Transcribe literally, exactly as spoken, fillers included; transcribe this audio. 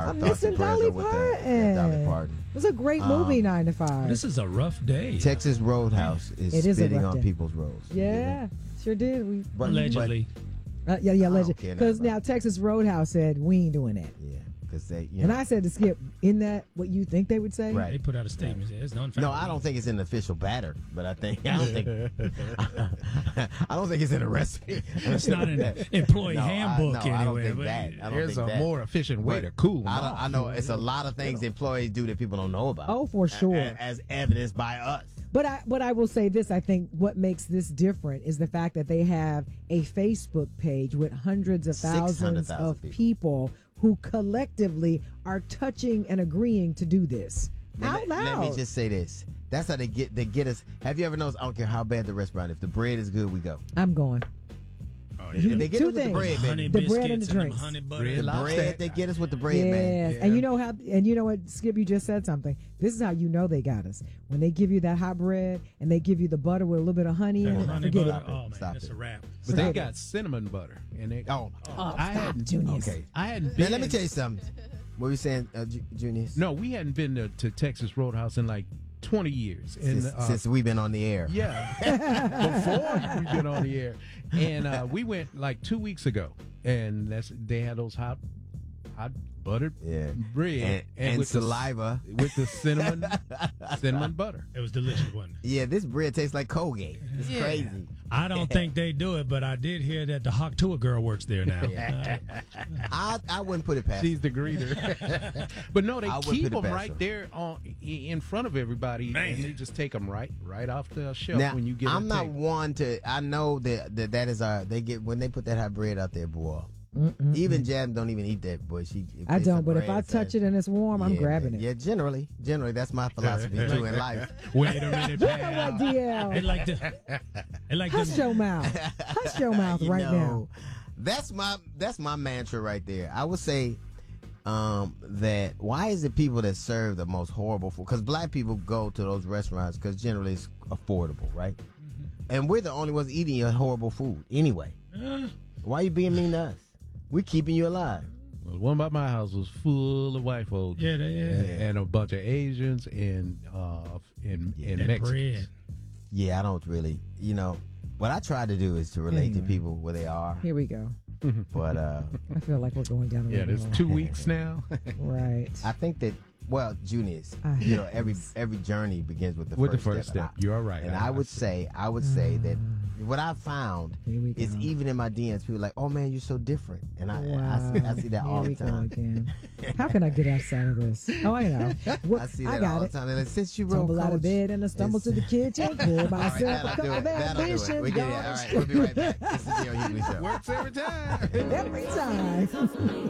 My I'm thoughts missing and prayers Dolly are with that, that Dolly Parton. Parton. It was a great Um, movie, Nine to Five. This is a rough day. Texas Roadhouse is It is a spitting rough on day. people's roads. Yeah, sure did. We But- Allegedly. uh, yeah, yeah, don't legend. care nothing Because about now it. Texas Roadhouse said we ain't doing that, Yeah, because they, you and know. I said to Skip, "In that what you think they would say?" Right. They put out a statement. It's unfair. No, I don't think it's an official batter, but I think I don't think I don't think it's in a recipe. It's not an employee No, I- handbook no, I don't anyway. think but- that. I don't There's think a that. more efficient way But to cool them I, don't, off. I know it's a lot of things employees do that people don't know about. Oh, for sure. A- As evidenced by us. But I, but I will say this: I think what makes this different is the fact that they have a Facebook page with hundreds of thousands six hundred thousand of people. people who collectively are touching and agreeing to do this Let out me- loud. Let me just say this. That's how they get they get us. Have you ever noticed? I don't care how bad the restaurant. If the bread is good, we go. I'm going. Oh, If yeah. they get Two us with the things. bread, Honey baby. The bread and biscuits the them drinks. honey butter. Red The lobster. bread, they get us with the bread, Yes, man. Yeah. and you know how, and you know what, Skip, you just said something. This is how you know they got us when they give you that hot bread and they give you the butter with a little bit of honey in That it. honey Forget butter. it. Oh man, Stop that's it. a wrap. But they Stop got it. cinnamon butter, and they. Oh, Oh, I stop, hadn't. Junius. okay. I hadn't Now been. let me tell you something. What were you saying, uh, Ju- Junius? No, we hadn't been to, to Texas Roadhouse in like twenty years. And, since, uh, since we've been on the air. Yeah, before we've been on the air, and uh, we went like two weeks ago, and that's they had those hot, hot buttered Yeah. bread And, and with the- saliva. with the cinnamon, cinnamon butter. It was delicious, wasn't it? Yeah, this bread tastes like Colgate. It's Yeah. crazy. I don't think they do it, but I did hear that the Hawk Tour girl works there now. I I wouldn't put it past. She's the greeter. But no, they I would keep put it them past right her. there on in front of everybody, Man. and they just take them right right off the shelf Now, when you get. I'm a not table. one to. I know that that, that is our. They get when they put that hot bread out there, boy. Even Jam don't even eat that, boy. She. if I it's don't, a but if bread, I it's touch a- it and it's warm, I'm Yeah, grabbing man. it. Yeah, generally, generally, that's my philosophy too in life. Wait a minute, You know what, pal. D L? They like the, they like Hush them. your mouth. Hush your mouth You right know, now. That's my that's my mantra right there. I would say um, that why is it people that serve the most horrible food? Because black people go to those restaurants because generally it's affordable, right? And we're the only ones eating your horrible food anyway. Why you being mean to us? We're keeping you alive. Well, one by my house was full of white folks. Yeah, they, and, yeah. and a bunch of Asians and uh and, and That Mexicans. bread. Yeah, I don't really, you know, what I try to do is to relate to Anyway. people where they are. Here we go. But uh, I feel like we're going down the Yeah, rabbit there's hole. two weeks now. Right. I think that, well, Junius, I you know, hate every this. every journey begins with the With the first first step. step. And I- You are right. And I- I would I see. say, I would say that what I found Here we is go. even in my D Ms, people are like, oh man, you're so different. And I, Wow. I, see, I see that Here all we the go time. again. How can I get outside of this? Oh, I know. What, I see I that got all it. the time. They're like, since you wrote Tumble out of Coach, bed and I stumble to the kitchen. Pour All right, myself a that'll cup do of it. That'll do it. ambition. We get it. All right, we'll be right back. This is the Yo Hughley Show. Works every time. Every time.